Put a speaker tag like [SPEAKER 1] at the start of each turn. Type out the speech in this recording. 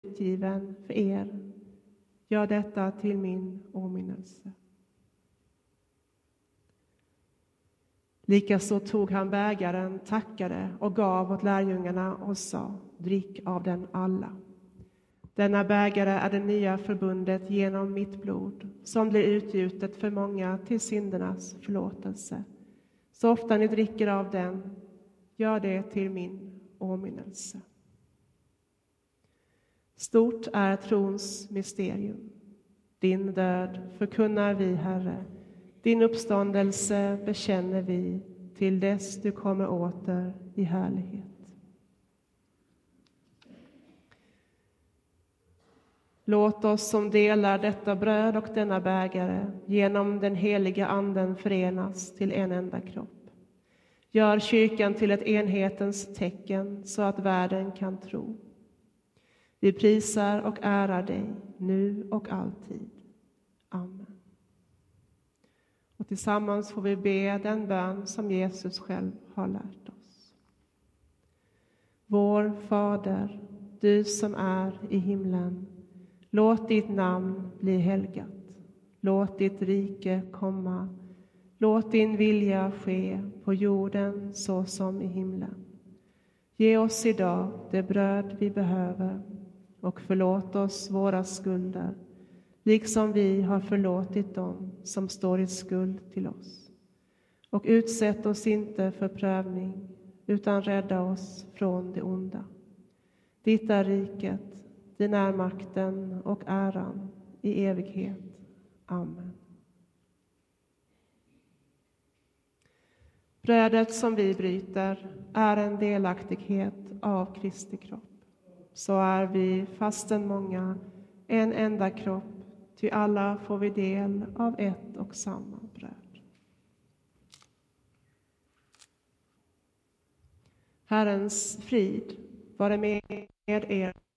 [SPEAKER 1] utgiven för er. Gör detta till min åminnelse. Likaså tog han bägaren, tackade och gav åt lärjungarna och sa: drick av den alla. Denna bägare är det nya förbundet genom mitt blod, som blir utgjutet för många till syndernas förlåtelse. Så ofta ni dricker av den, gör det till min åminnelse. Stort är trons mysterium. Din död förkunnar vi, Herre. Din uppståndelse bekänner vi till dess du kommer åter i härlighet. Låt oss som delar detta bröd och denna bägare genom den heliga anden förenas till en enda kropp. Gör kyrkan till ett enhetens tecken så att världen kan tro. Vi prisar och ärar dig nu och alltid. Amen. Och tillsammans får vi be den bön som Jesus själv har lärt oss. Vår Fader, du som är i himlen, låt ditt namn bli helgat. Låt ditt rike komma. Låt din vilja ske på jorden så som i himlen. Ge oss idag det bröd vi behöver och förlåt oss våra skulder, liksom vi har förlåtit dem som står i skuld till oss. Och utsätt oss inte för prövning, utan rädda oss från det onda. Ditt är riket, din är makten och äran i evighet. Amen. Brödet som vi bryter är en delaktighet av Kristi kropp. Så är vi, fastän många, en enda kropp, ty alla får vi del av ett och samma bröd. Herrens frid vare med er.